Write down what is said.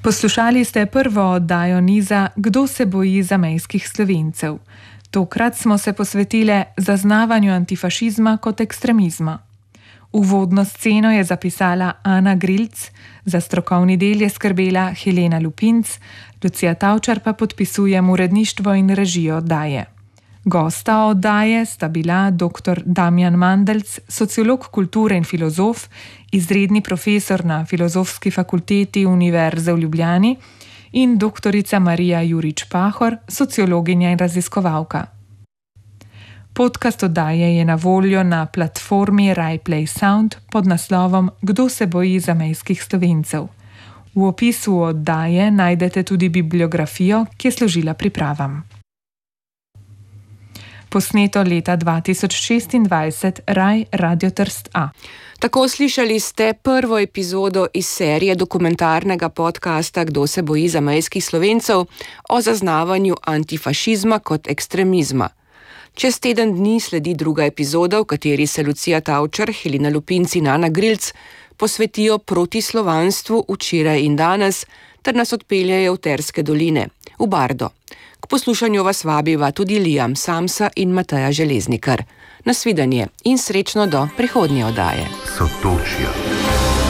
Poslušali ste prvo oddajo niza Kdo se boji zamejskih Slovencev. Tokrat smo se posvetili zaznavanju antifašizma kot ekstremizma. Uvodno sceno je zapisala Ana Grilc, za strokovni del je skrbela Helena Lupinc, Lucija Tavčar pa podpisuje uredništvo in režijo oddaje. Gosta oddaje sta bila dr. Damjan Mandelc, sociolog kulture in filozof, izredni profesor na Filozofski fakulteti Univerze v Ljubljani, in doktorica Marija Jurič-Pahor, sociologinja in raziskovalka. Podcast oddaje je na voljo na platformi RaiPlay Sound pod naslovom Kdo se boji zamejskih Slovencev. V opisu oddaje najdete tudi bibliografijo, ki je služila pripravam. Posneto leta 2026, Rai Radio Trst A. Tako slišali ste prvo epizodo iz serije dokumentarnega podcasta Kdo se boji zamejskih Slovencev o zaznavanju antifašizma kot ekstremizma. Čez teden dni sledi druga epizoda, v kateri se Lucija Tavčar, Helena Lupinc in Ana Grilc posvetijo protislovanstvu včeraj in danes ter nas odpeljejo v Terske doline, v Bardo. K poslušanju vas vabiva tudi Liam Samsa in Mateja Železnikar. Nasvidenje in srečno do prihodnje oddaje. Sotočja.